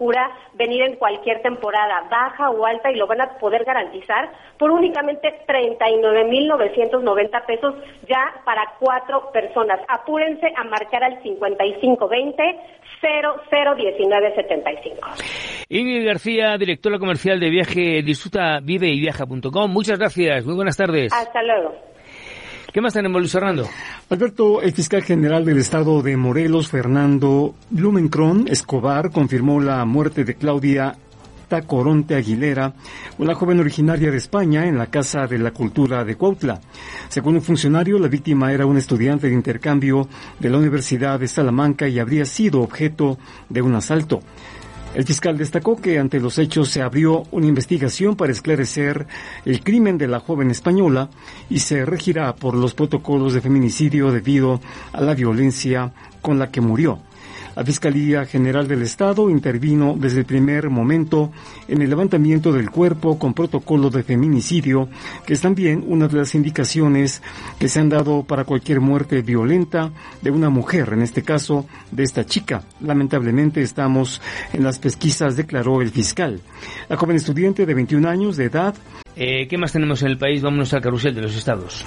venir en cualquier temporada, baja o alta, y lo van a poder garantizar por únicamente 39,990 pesos ya para 4 personas. Apúrense a marcar al 5520-001975. Ingrid García, directora comercial de viaje, disfruta, vive y viaja.com. Muchas gracias, muy buenas tardes. Hasta luego. ¿Qué más tenemos, Luis Fernando? Alberto, el fiscal general del estado de Morelos, Fernando Blumenkron Escobar, confirmó la muerte de Claudia Tacoronte Aguilera, una joven originaria de España, en la Casa de la Cultura de Cuautla. Según un funcionario, la víctima era una estudiante de intercambio de la Universidad de Salamanca y habría sido objeto de un asalto. El fiscal destacó que ante los hechos se abrió una investigación para esclarecer el crimen de la joven española y se regirá por los protocolos de feminicidio debido a la violencia con la que murió. La Fiscalía General del Estado intervino desde el primer momento en el levantamiento del cuerpo con protocolo de feminicidio, que es también una de las indicaciones que se han dado para cualquier muerte violenta de una mujer, en este caso de esta chica. Lamentablemente estamos en las pesquisas, declaró el fiscal. La joven estudiante de 21 años de edad. ¿Qué más tenemos en el país? Vámonos al carrusel de los estados.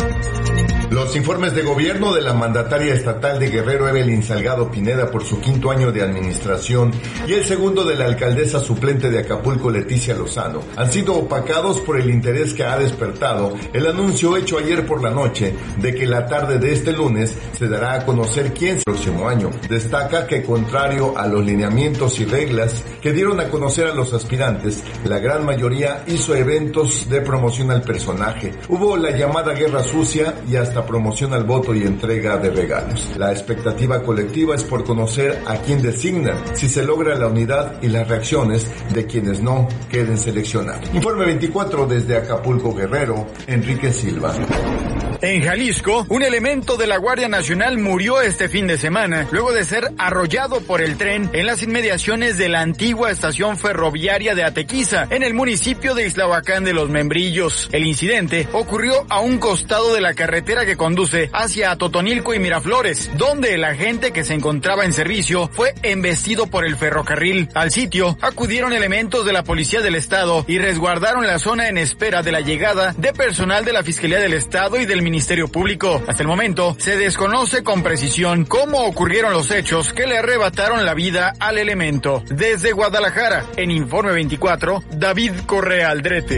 Los informes de gobierno de la mandataria estatal de Guerrero, Evelyn Salgado Pineda, por su 5º año de administración, y el segundo de la alcaldesa suplente de Acapulco, Leticia Lozano, han sido opacados por el interés que ha despertado el anuncio hecho ayer por la noche de que la tarde de este lunes se dará a conocer quién será el próximo año. Destaca que, contrario a los lineamientos y reglas que dieron a conocer a los aspirantes, la gran mayoría hizo eventos de promoción al personaje. Hubo la llamada guerra sucia y hasta promoción al voto y entrega de regalos. La expectativa colectiva es por conocer a quién designan, si se logra la unidad, y las reacciones de quienes no queden seleccionados. Informe 24 desde Acapulco, Guerrero, Enrique Silva. En Jalisco, un elemento de la Guardia Nacional murió este fin de semana luego de ser arrollado por el tren en las inmediaciones de la antigua estación ferroviaria de Atequiza, en el municipio de Islahuacán de los Membrillos. El incidente ocurrió a un costado de la carretera que conduce hacia Totonilco y Miraflores, donde el agente que se encontraba en servicio fue embestido por el ferrocarril. Al sitio acudieron elementos de la Policía del Estado y resguardaron la zona en espera de la llegada de personal de la Fiscalía del Estado y del Ministerio Público. Hasta el momento se desconoce con precisión cómo ocurrieron los hechos que le arrebataron la vida al elemento. Desde Guadalajara, en Informe 24, David Correa Aldrete.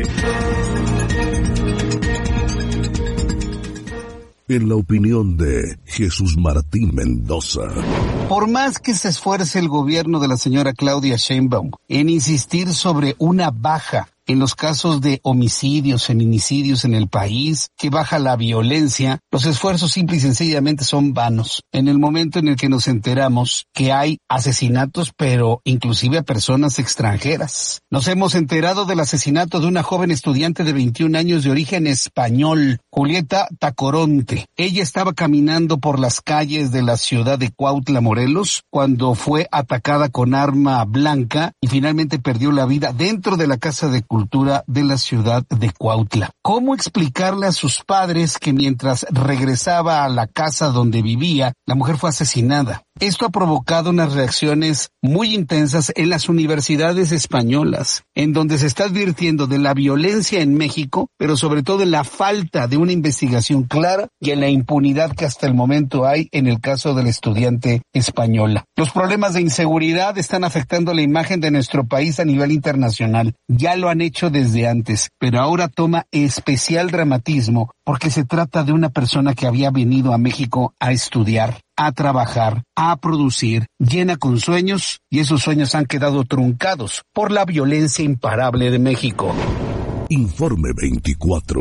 En la opinión de Jesús Martín Mendoza. Por más que se esfuerce el gobierno de la señora Claudia Sheinbaum en insistir sobre una baja en los casos de homicidios, feminicidios en el país, que baja la violencia, los esfuerzos simple y sencillamente son vanos. En el momento en el que nos enteramos que hay asesinatos, pero inclusive a personas extranjeras. Nos hemos enterado del asesinato de una joven estudiante de 21 años de origen español, Julieta Tacoronte. Ella estaba caminando por las calles de la ciudad de Cuautla, Morelos, cuando fue atacada con arma blanca y finalmente perdió la vida dentro de la Casa de Cultura de la ciudad de Cuautla. ¿Cómo explicarle a sus padres que mientras regresaba a la casa donde vivía, la mujer fue asesinada? Esto ha provocado unas reacciones muy intensas en las universidades españolas, en donde se está advirtiendo de la violencia en México, pero sobre todo en la falta de una investigación clara y en la impunidad que hasta el momento hay en el caso de la estudiante española. Los problemas de inseguridad están afectando la imagen de nuestro país a nivel internacional. Ya lo han hecho desde antes, pero ahora toma especial dramatismo porque se trata de una persona que había venido a México a estudiar, a trabajar, a producir, llena con sueños, y esos sueños han quedado truncados por la violencia imparable de México. Informe 24.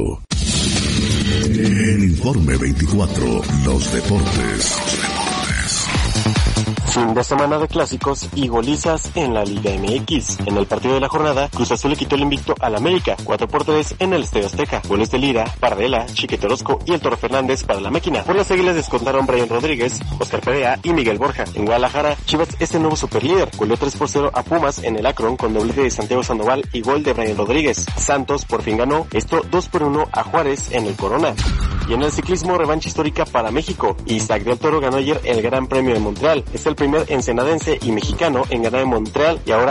En Informe 24, los deportes. Fin de semana de clásicos y golizas en la Liga MX. En el partido de la jornada, Cruz Azul le quitó el invicto al América, 4-3 en el Estadio Azteca. Goles de Lira, Pardela, Chiquete Orozco y el Toro Fernández para la máquina. Por las Águilas descontaron Brian Rodríguez, Oscar Perea y Miguel Borja. En Guadalajara, Chivas es el nuevo superlíder. Goleó 3-0 a Pumas en el Akron con doblete de Santiago Sandoval y gol de Brian Rodríguez. Santos por fin ganó, esto 2-1 a Juárez en el Corona. Y en el ciclismo, revancha histórica para México. Isaac del Toro ganó ayer el Gran Premio de Montreal. Es el primer ensenadense y mexicano en ganar en Montreal y ahora